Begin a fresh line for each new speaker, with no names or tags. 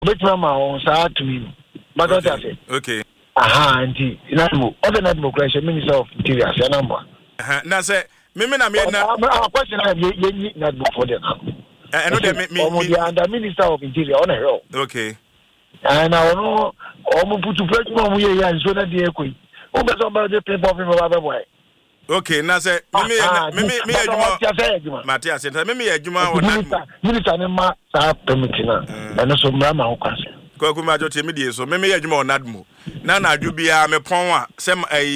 bet mama on sa to me. But what I say?
Okay.
Aha, auntie. Inadmo. Other than Democracy Minister of Interior, say number.
Na say me na
question I ye not for them.
I know that me
under Minister of Interior on a roll.
Okay.
And I know almost put to play one we and so that the equi. Oh, but about the paper from other way.
Okay, na say me ejuma Matthias say me ejuma
wona minister ne ma sa permitina and so mama ho kwase
ko kuma jo te me die so me ejuma onadmo na adwo bia me pon a sem